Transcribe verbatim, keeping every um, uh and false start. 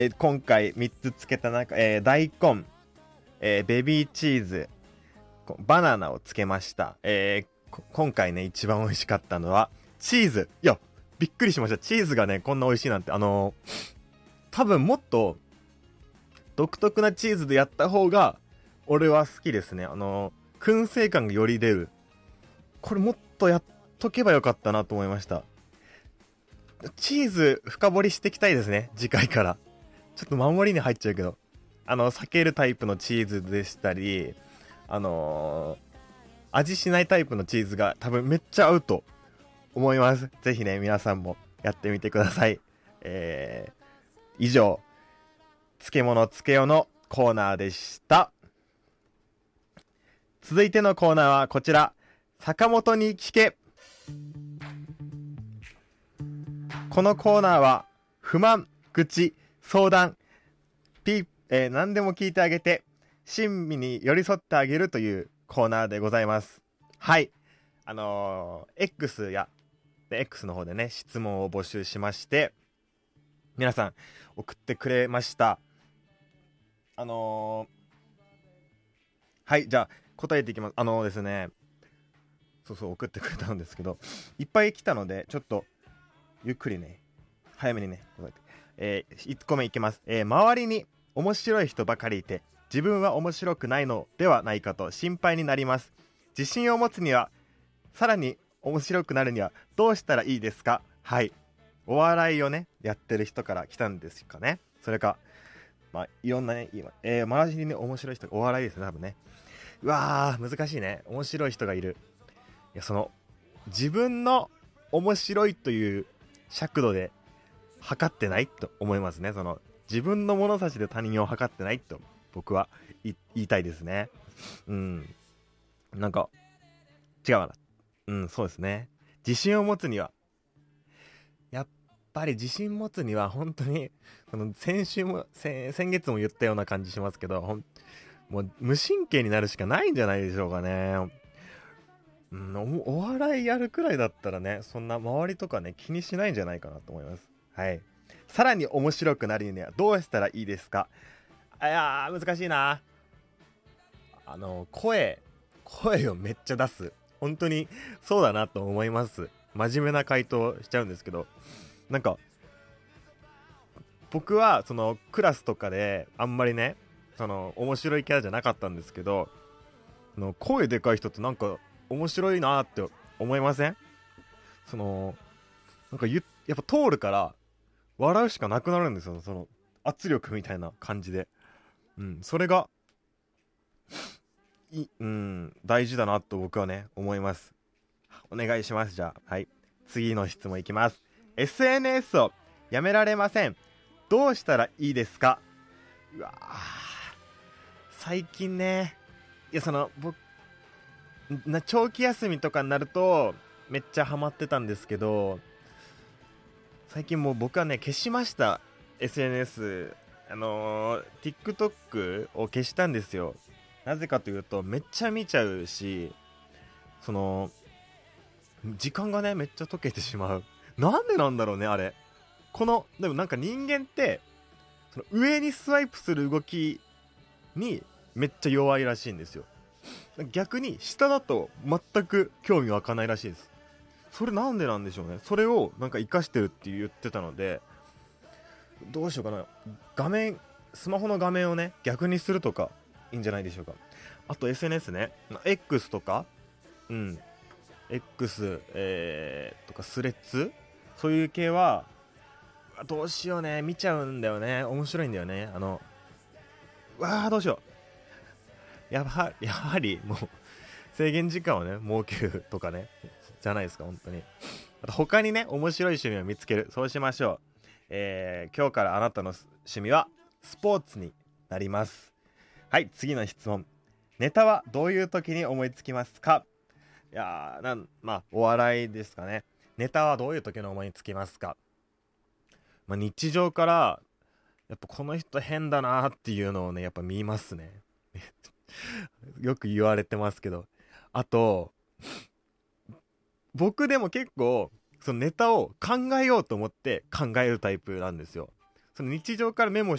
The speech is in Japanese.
え今回みっつつけた中、えー、大根、えー、ベビーチーズ、バナナをつけました。えー、今回ね一番美味しかったのはチーズ。いやびっくりしました。チーズがねこんな美味しいなんて。あのー、多分もっと独特なチーズでやった方が俺は好きですね。あのー、燻製感がより出る。これもっとやっとけばよかったなと思いました。チーズ深掘りしていきたいですね、次回から。ちょっと守りに入っちゃうけど、あの避けるタイプのチーズでしたり、あのー、味しないタイプのチーズが多分めっちゃ合うと思います。ぜひね皆さんもやってみてください。えー、以上漬物つけよのコーナーでした。続いてのコーナーはこちら、坂本に聞け。このコーナーは不満、愚痴、相談、ピー、えー、何でも聞いてあげて親身に寄り添ってあげるというコーナーでございます。はい、あのー、X や X の方でね質問を募集しまして、皆さん送ってくれました。あのー、はいじゃあ答えていきます。あのー、ですねそうそう送ってくれたんですけど、いっぱい来たのでちょっとゆっくりね早めにね答えて、えー、いっこめいきます。えー、周りに面白い人ばかりいて自分は面白くないのではないかと心配になります。自信を持つには、さらに面白くなるにはどうしたらいいですか。はい、お笑いをねやってる人から来たんですかね。それかまあいろんなね今、えー、周りにね面白い人、お笑いですね多分ね。うわー難しいね。面白い人がいる。いやその自分の面白いという尺度で測ってないと思いますね。その自分の物差しで他人を測ってないと僕は言いたいですね。うんなんか違うかな。うんそうですね。自信を持つには、やっぱり自信持つには本当にその先週も先月も言ったような感じしますけど、ほんもう無神経になるしかないんじゃないでしょうかね。うん、お、お笑いやるくらいだったらねそんな周りとかね気にしないんじゃないかなと思います。はい、さらに面白くなるにはどうしたらいいですか。あ、いやー難しいな。あの声声をめっちゃ出す。本当にそうだなと思います。真面目な回答しちゃうんですけど、なんか僕はそのクラスとかであんまりねその面白いキャラじゃなかったんですけど、あの声でかい人ってなんか面白いなって思いません？そのなんかゆやっぱ通るから笑うしかなくなるんですよ、その圧力みたいな感じで。うんそれがいうん大事だなと僕はね思います。お願いします。じゃあはい次の質問いきます。 エスエヌエス をやめられません。どうしたらいいですか。うわ最近ね、いやその僕な長期休みとかになるとめっちゃハマってたんですけど、最近もう僕はね消しました。 エスエヌエス あのー、TikTok を消したんですよ。なぜかというとめっちゃ見ちゃうし、その時間がねめっちゃ溶けてしまう。なんでなんだろうねあれ。このでもなんか人間ってその上にスワイプする動きにめっちゃ弱いらしいんですよ。逆に下だと全く興味湧かないらしいです。それなんでなんでしょうね。それをなんか活かしてるって言ってたので、どうしようかな。画面スマホの画面をね逆にするとかいいんじゃないでしょうか。あと エスエヌエス ね X とかうん X、えー、とかスレッズ、そういう系はどうしようね見ちゃうんだよね。面白いんだよね。あのわーどうしよう。やはやはりもう制限時間をね設けるとかねじゃないですか本当に。あと他にね面白い趣味を見つける。そうしましょう。えー、今日からあなたの趣味はスポーツになります。はい次の質問。ネタはどういう時に思いつきますか。いやーなんまあお笑いですかね。ネタはどういう時に思いつきますか。まあ、日常からやっぱこの人変だなーっていうのをねやっぱ見ますねよく言われてますけど。あと僕でも結構そのネタを考えようと思って考えるタイプなんですよ。 その日常からメモ